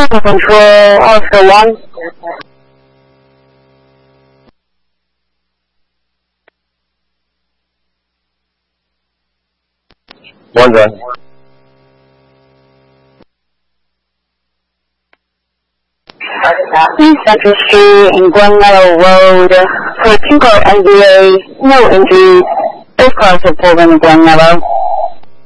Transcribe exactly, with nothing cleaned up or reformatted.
Tower Control, Oscar one. One gun. East Central Street and Glen Meadow Road. For Tinker N B A, no injuries. Both cars have pulled into Glen Meadow.